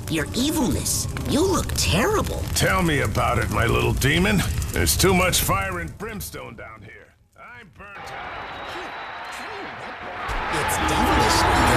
your evilness. You look terrible. Tell me about it, my little demon. There's too much fire and brimstone down here. I'm burnt out. It's devilishly